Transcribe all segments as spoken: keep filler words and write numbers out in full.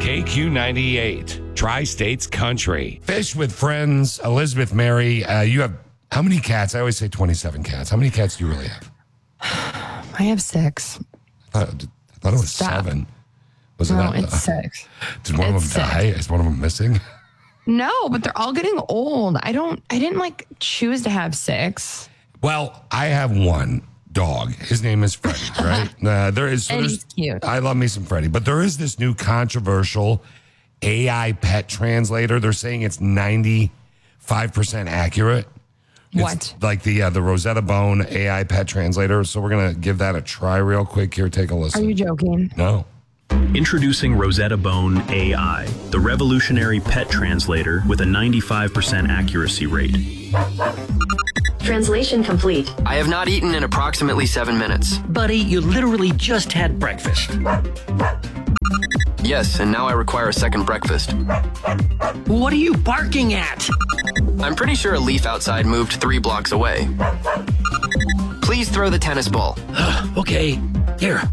K Q ninety-eight, Tri-States Country. Fish with Friends, Elizabeth Mary. Uh, you have how many cats? I always say twenty-seven cats. How many cats do you really have? I have six. I thought, I thought it was Stop. seven. Was it No, not? it's six. Did one It's of them six. die? Is one of them missing? No, but they're all getting old. I don't, I didn't like choose to have six. Well, I have one dog. His name is Freddie, right? Uh, there is. So And there's- he's cute. I love me some Freddie, but there is this new controversial A I pet translator. They're saying it's ninety-five percent accurate. It's What? like the uh, the Rosetta Bone A I pet translator. So we're gonna give that a try real quick. Here, take a Are listen. you joking? No. Introducing Rosetta Bone A I, the revolutionary pet translator with a ninety-five percent accuracy rate. Translation complete. I have not eaten in approximately seven minutes. Buddy, you literally just had breakfast. Yes, and now I require a second breakfast. What are you barking at? I'm pretty sure a leaf outside moved three blocks away. Please throw the tennis ball. Okay, here.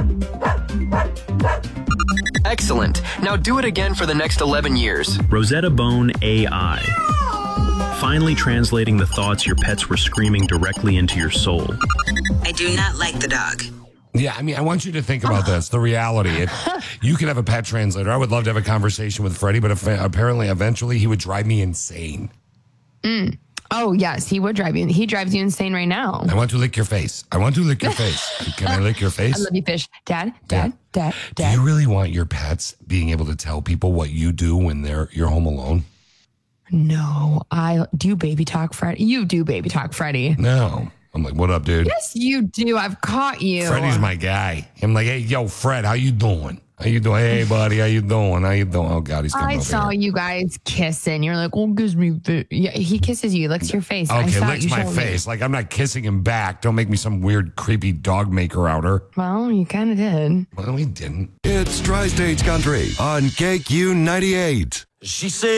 Excellent. Now do it again for the next eleven years. Rosetta Bone A I. Finally translating the thoughts your pets were screaming directly into your soul. I do not like the dog. Yeah, I mean, I want you to think about this. The reality, if you could have a pet translator. I would love to have a conversation with Freddie, but if, apparently, eventually, he would drive me insane. Mm. Oh, yes, he would drive you. He drives you insane right now. I want to lick your face. I want to lick your face. Can I lick your face? I love you, Fish. Dad, Dad, Dad, Do Dad. you really want your pets being able to tell people what you do when they're you're home alone? No, I do you baby talk, Freddie. You do baby talk, Freddie. No. I'm like, what up, dude? Yes, you do. I've caught you. Freddie's my guy. I'm like, hey, yo, Fred, how you doing? How you doing? Hey, buddy, how you doing? How you doing? Oh, God, he's coming I over saw here. you guys kissing. You're like, oh, kiss me. fi-" Yeah, he kisses you, licks your face. I Okay, saw it. licks You my showed me. face. Like, I'm not kissing him back. Don't make me some weird, creepy dog maker outer. Well, you kind of did. Well, he didn't. It's Tri-States Country on K Q ninety-eight. She said